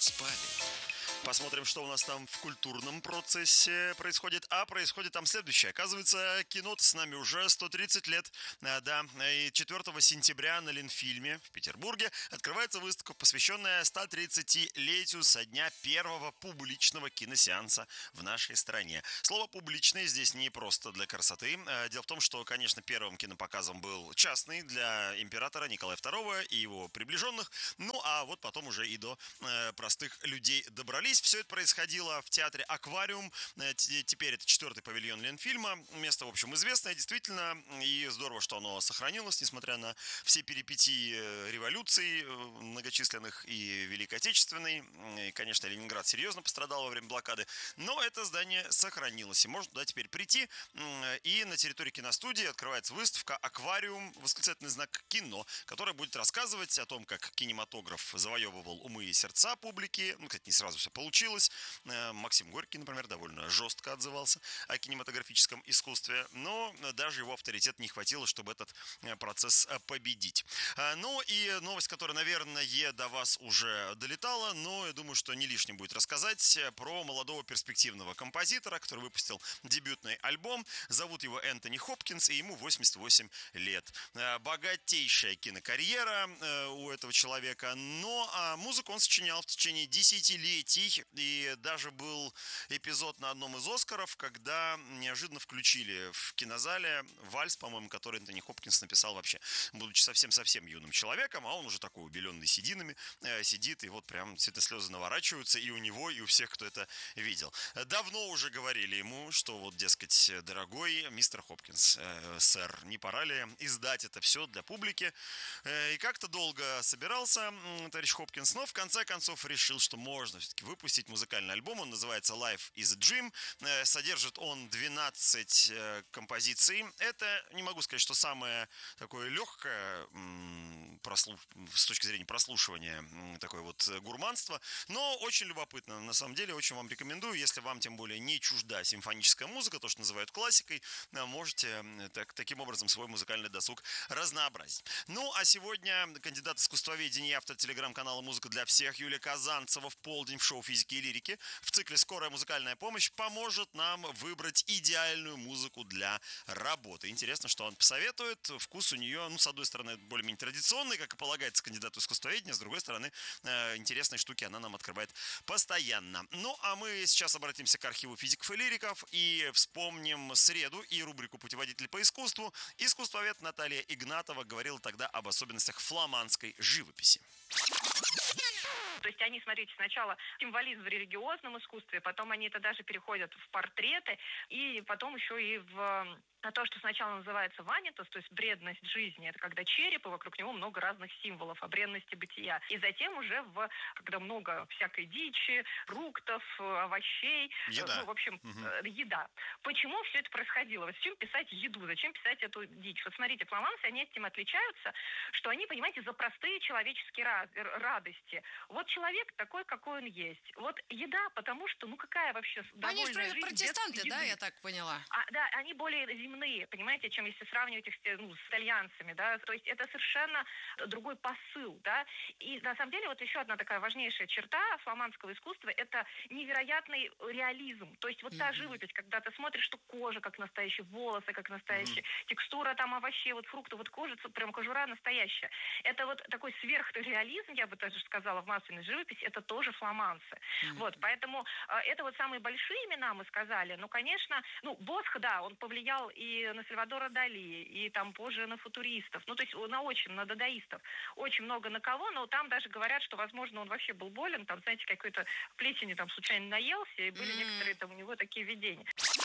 спали. Посмотрим, что у нас там в культурном процессе происходит. А происходит там следующее. Оказывается, кино с нами уже 130 лет. Да, и 4 сентября на Ленфильме в Петербурге открывается выставка, посвященная 130-летию со дня первого публичного киносеанса в нашей стране. Слово «публичный» здесь не просто для красоты. Дело в том, что, конечно, первым кинопоказом был частный для императора Николая II и его приближенных. Ну, а вот потом уже и до простых людей добрались. Все это происходило в театре «Аквариум». Теперь это 4-й павильон Ленфильма. Место, в общем, известное, действительно. И здорово, что оно сохранилось, несмотря на все перипетии революций многочисленных и Великой Отечественной. И, конечно, Ленинград серьезно пострадал во время блокады. Но это здание сохранилось. И можно туда теперь прийти. И на территории киностудии открывается выставка «Аквариум», восклицательный знак «Кино», которая будет рассказывать о том, как кинематограф завоевывал умы и сердца публики. Ну, кстати, не сразу все получилось. Максим Горький, например, довольно жестко отзывался о кинематографическом искусстве, но даже его авторитет не хватило, чтобы этот процесс победить. Ну и новость, которая, наверное, до вас уже долетала, но я думаю, что не лишним будет рассказать про молодого перспективного композитора, который выпустил дебютный альбом. Зовут его Энтони Хопкинс, и ему 88 лет. Богатейшая кинокарьера у этого человека, но музыку он сочинял в течение десятилетий, и даже был эпизод на одном из Оскаров, когда неожиданно включили в кинозале вальс, по-моему, который Энтони Хопкинс написал вообще, будучи совсем-совсем юным человеком, а он уже такой убеленный сединами сидит, и вот прям действительно слезы наворачиваются и у него, и у всех, кто это видел. Давно уже говорили ему, что вот, дескать, дорогой мистер Хопкинс, сэр, не пора ли издать это все для публики? И как-то долго собирался товарищ Хопкинс, но в конце концов решил, что можно все-таки выпустить музыкальный альбом. Он называется Life is a Dream. Содержит он 12 композиций. Это, не могу сказать, что самое такое легкое с точки зрения прослушивания, такое вот гурманство, но очень любопытно. На самом деле, очень вам рекомендую, если вам тем более не чужда симфоническая музыка, то, что называют классикой, можете таким образом свой музыкальный досуг разнообразить. Ну, а сегодня кандидат искусствоведения и автор телеграм-канала «Музыка для всех» Юлия Казанцева в полдень в шоу «Физики и лирики» в цикле «Скорая музыкальная помощь» поможет нам выбрать идеальную музыку для работы. Интересно, что он посоветует. Вкус у нее, ну, с одной стороны, более-менее традиционный, как и полагается кандидату искусствоведения, с другой стороны, интересные штуки она нам открывает постоянно. Ну, а мы сейчас обратимся к архиву физиков и лириков и вспомним среду и рубрику «Путеводитель по искусству». Искусствовед Наталья Игнатова говорила тогда об особенностях фламандской живописи. То есть они, смотрите, сначала символизм в религиозном искусстве, потом они это даже переходят в портреты, и потом еще и в то, что сначала называется ванитас, то есть бредность жизни, это когда череп, и вокруг него много разных символов о бренности бытия. И затем уже когда много всякой дичи, фруктов, овощей, Еда. ну, в общем, еда. Почему все это происходило? Вот зачем писать еду? Зачем писать эту дичь? Вот смотрите, фламандцы, они этим отличаются, что они, понимаете, за простые человеческие радости. Вот человек такой, какой он есть. Вот еда, потому что, ну, какая вообще Они же довольная жизнь протестанты, без да, еды? я так поняла? Да, они более земные, понимаете, чем если сравнивать их с итальянцами, да, то есть это совершенно другой посыл, да, и на самом деле вот еще одна такая важнейшая черта фламандского искусства – это невероятный реализм, то есть вот та живопись, когда ты смотришь, что кожа как настоящие, волосы как настоящие, текстура там овощей, вот фруктов, вот кожа, прям кожура настоящая, это вот такой сверхреализм, я бы даже сказала, в масляной живописи, это тоже фламандцы, вот, поэтому это вот самые большие имена, мы сказали, ну, конечно, ну, Босх, да, он повлиял и на Сальвадора Дали, и там позже на футуристов, ну, то есть на дадаистов, очень много на кого, но там даже говорят, что, возможно, он вообще был болен, там, знаете, какой-то плесени там случайно наелся, и были некоторые там у него такие видения.